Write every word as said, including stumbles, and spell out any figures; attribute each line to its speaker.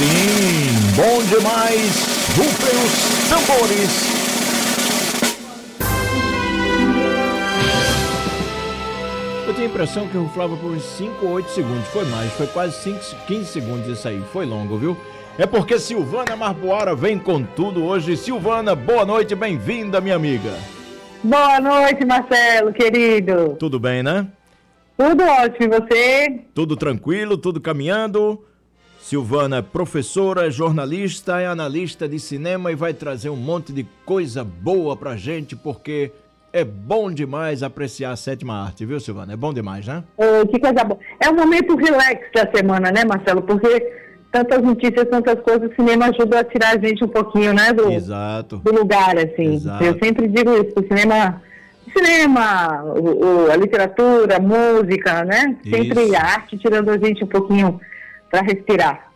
Speaker 1: Sim, bom demais. Rufem os tambores. Eu tenho a impressão que eu ruflava por uns cinco ou oito segundos. Foi mais, foi quase cinco, quinze segundos isso aí. Foi longo, viu? É porque Silvana Marbuara vem com tudo hoje. Silvana, boa noite, bem-vinda, minha amiga.
Speaker 2: Boa noite, Marcelo, querido.
Speaker 1: Tudo bem, né?
Speaker 2: Tudo ótimo, e você?
Speaker 1: Tudo tranquilo, tudo caminhando. Silvana é professora, jornalista, é analista de cinema e vai trazer um monte de coisa boa pra gente, porque é bom demais apreciar a sétima arte, viu, Silvana? É bom demais, né?
Speaker 2: Oh, que coisa boa. É um momento relax da semana, né, Marcelo? Porque tantas notícias, tantas coisas, o cinema ajuda a tirar a gente um pouquinho, né, do,
Speaker 1: Exato.
Speaker 2: do lugar, assim.
Speaker 1: Exato.
Speaker 2: Eu sempre digo isso, o cinema, cinema o, o, a literatura, a música, né? Sempre
Speaker 1: Isso.
Speaker 2: a arte tirando a gente um pouquinho para respirar.